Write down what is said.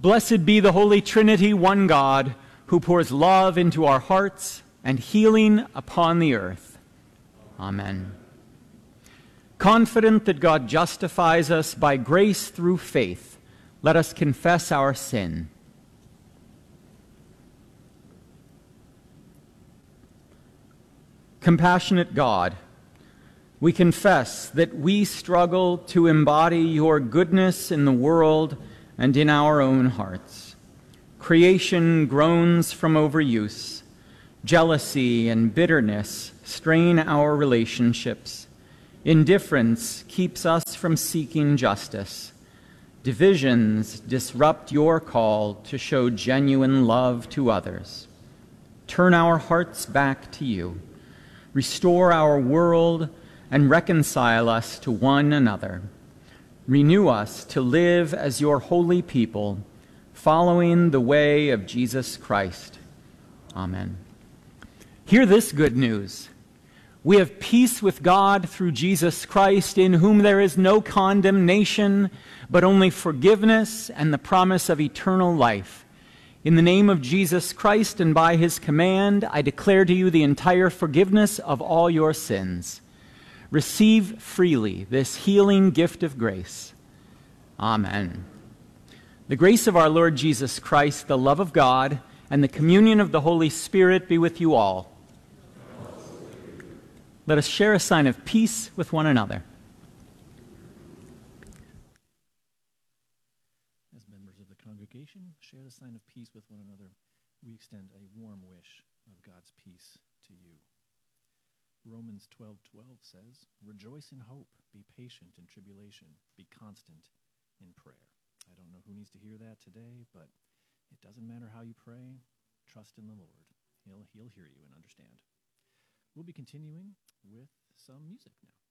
Blessed be the Holy Trinity, one God, who pours love into our hearts and healing upon the earth. Amen. Confident that God justifies us by grace through faith, let us confess our sin. Compassionate God, we confess that we struggle to embody your goodness in the world and in our own hearts. Creation groans from overuse. Jealousy and bitterness strain our relationships. Indifference keeps us from seeking justice. Divisions disrupt your call to show genuine love to others. Turn our hearts back to you. Restore our world and reconcile us to one another. Renew us to live as your holy people, following the way of Jesus Christ. Amen. Hear this good news. We have peace with God through Jesus Christ, in whom there is no condemnation, but only forgiveness and the promise of eternal life. In the name of Jesus Christ and by his command, I declare to you the entire forgiveness of all your sins. Receive freely this healing gift of grace. Amen. The grace of our Lord Jesus Christ, the love of God, and the communion of the Holy Spirit be with you all. Let us share a sign of peace with one another. As members of the congregation share the sign of peace with one another, we extend a warm wish of God's peace to you. Romans 12:12 says, "Rejoice in hope, be patient in tribulation, be constant in prayer." I don't know who needs to hear that today, but it doesn't matter how you pray. Trust in the Lord. He'll hear you and understand. We'll be continuing with some music now.